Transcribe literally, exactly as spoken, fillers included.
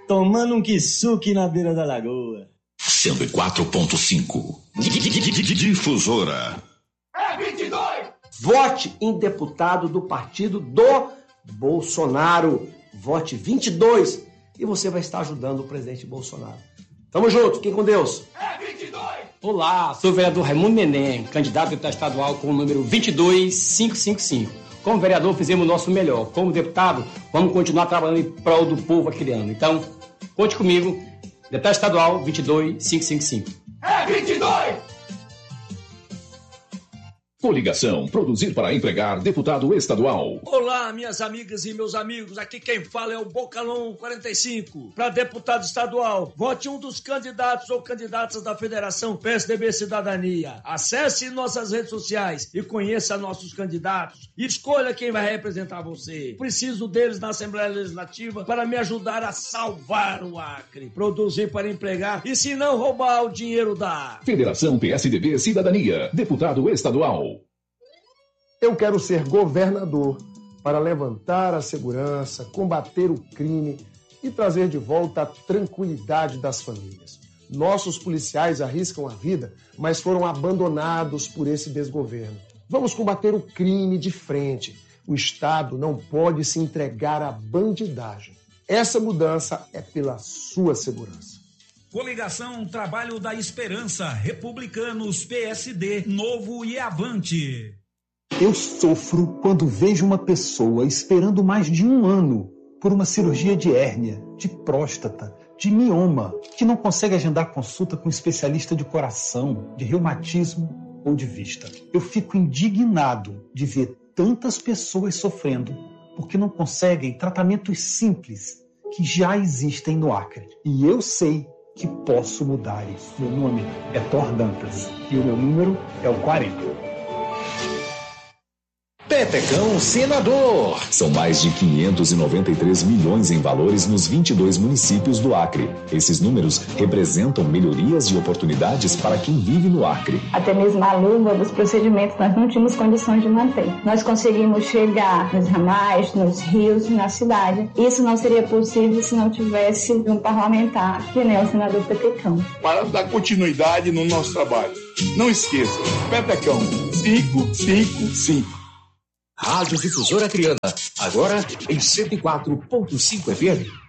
tomando um quissuque na beira da lagoa. cento e quatro ponto cinco. Difusora. É vinte e dois! Vote em deputado do partido do Bolsonaro. Vote vinte e dois e você vai estar ajudando o presidente Bolsonaro. Tamo junto, fiquem com Deus. É vinte e dois! Olá, sou o vereador Raimundo Neném, candidato a deputado estadual com o número dois dois mil quinhentos e cinquenta e cinco. Como vereador, fizemos o nosso melhor. Como deputado, vamos continuar trabalhando em prol do povo aqui. Então, conte comigo, deputado estadual dois dois mil quinhentos e cinquenta e cinco. É vinte e dois! Coligação Produzir para Empregar, deputado estadual. Olá, minhas amigas e meus amigos, aqui quem fala é o Bocalão quarenta e cinco. Para deputado estadual, vote um dos candidatos ou candidatas da Federação P S D B Cidadania. Acesse nossas redes sociais e conheça nossos candidatos. E escolha quem vai representar você. Preciso deles na Assembleia Legislativa para me ajudar a salvar o Acre. Produzir para empregar e se não roubar o dinheiro da Federação P S D B Cidadania, deputado estadual. Eu quero ser governador para levantar a segurança, combater o crime e trazer de volta a tranquilidade das famílias. Nossos policiais arriscam a vida, mas foram abandonados por esse desgoverno. Vamos combater o crime de frente. O Estado não pode se entregar à bandidagem. Essa mudança é pela sua segurança. Coligação Trabalho da Esperança, Republicanos, P S D, Novo e Avante. Eu sofro quando vejo uma pessoa esperando mais de um ano por uma cirurgia de hérnia, de próstata, de mioma, que não consegue agendar consulta com um especialista de coração, de reumatismo ou de vista. Eu fico indignado de ver tantas pessoas sofrendo porque não conseguem tratamentos simples que já existem no Acre. E eu sei que posso mudar isso. Meu nome é Thor Dantas e o meu número é o quarenta. Petecão Senador. São mais de quinhentos e noventa e três milhões em valores nos vinte e dois municípios do Acre. Esses números representam melhorias e oportunidades para quem vive no Acre. Até mesmo a luva dos procedimentos nós não tínhamos condições de manter. Nós conseguimos chegar nos ramais, nos rios, na cidade. Isso não seria possível se não tivesse um parlamentar que nem o senador Petecão. Para dar continuidade no nosso trabalho. Não esqueça, Petecão cinco cinco cinco. Rádio Difusora Acreana, agora em cento e quatro ponto cinco F M.